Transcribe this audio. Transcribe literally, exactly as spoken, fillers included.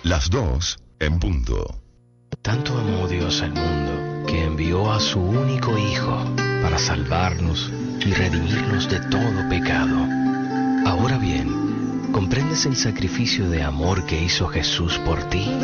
Las dos en punto. Tanto amó Dios al mundo que envió a su único Hijo para salvarnos y redimirnos de todo pecado. Ahora bien, ¿comprendes el sacrificio de amor que hizo Jesús por ti?